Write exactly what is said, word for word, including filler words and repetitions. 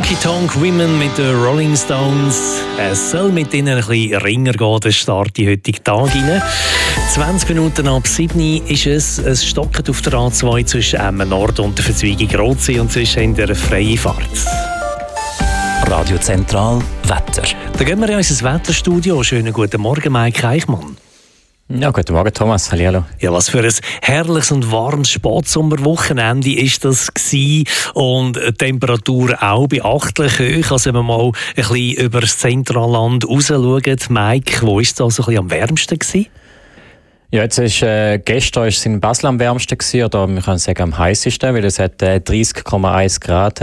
Honky Tonk Women mit den Rolling Stones. Es soll mit ihnen ein bisschen ringer gehen, der Start die heutige Tag rein. zwanzig Minuten ab sieben ist es. Es stockt auf der A zwei zwischen Emmen Nord und der Verzweigung Rotsee und zwischen der freie Fahrt. Radio Zentral Wetter. Da gehen wir in unser Wetterstudio. Schönen guten Morgen, Mike Eichmann. Ja, guten Morgen, Thomas. Hallihallo. Ja, was für ein herrliches und warmes Spätsommerwochenende ist das gewesen. Und die Temperatur auch beachtlich hoch. Also wenn wir mal ein bisschen über das Zentralland raus schauen, Mike, wo war es da so ein bisschen am wärmsten gewesen? Ja, jetzt ist, äh, gestern war es in Basel am wärmsten gewesen, oder wir können sagen am heißesten, weil es hat äh, dreißig Komma eins Grad